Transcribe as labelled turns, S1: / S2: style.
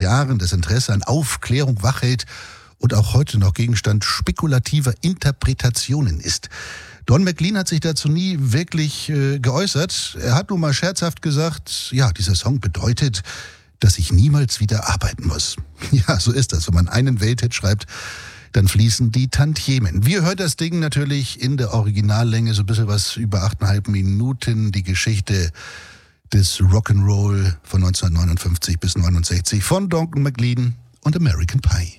S1: Jahren das Interesse an Aufklärung wachhält und auch heute noch Gegenstand spekulativer Interpretationen ist. Don McLean hat sich dazu nie wirklich geäußert. Er hat nur mal scherzhaft gesagt, ja, dieser Song bedeutet, dass ich niemals wieder arbeiten muss. Ja, so ist das. Wenn man einen Welthit schreibt, dann fließen die Tantiemen. Wir hören das Ding natürlich in der Originallänge, so ein bisschen was über 8,5 Minuten. Die Geschichte des Rock'n'Roll von 1959 bis 1969 von Don McLean und American Pie.